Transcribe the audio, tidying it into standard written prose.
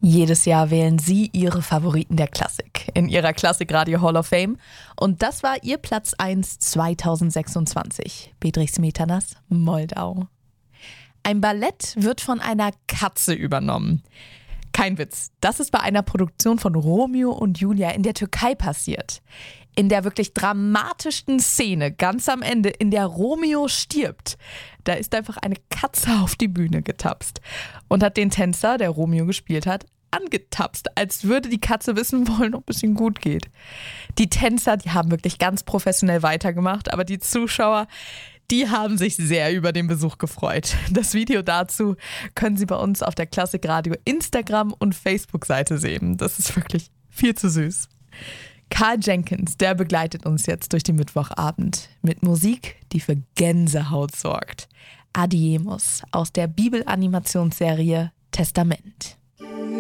Jedes Jahr wählen Sie Ihre Favoriten der Klassik in Ihrer Klassikradio Hall of Fame. Und das war Ihr Platz 1 2026. Bedřich Smetanas, Moldau. Ein Ballett wird von einer Katze übernommen. Kein Witz, das ist bei einer Produktion von Romeo und Julia in der Türkei passiert. In der wirklich dramatischsten Szene, ganz am Ende, in der Romeo stirbt, da ist einfach eine Katze auf die Bühne getapst und hat den Tänzer, der Romeo gespielt hat, angetapst, als würde die Katze wissen wollen, ob es ihm gut geht. Die Tänzer, die haben wirklich ganz professionell weitergemacht, aber die Zuschauer, die haben sich sehr über den Besuch gefreut. Das Video dazu können Sie bei uns auf der Klassikradio Instagram- und Facebook-Seite sehen. Das ist wirklich viel zu süß. Karl Jenkins, der begleitet uns jetzt durch den Mittwochabend mit Musik, die für Gänsehaut sorgt. Adiemus aus der Bibelanimationsserie Testament.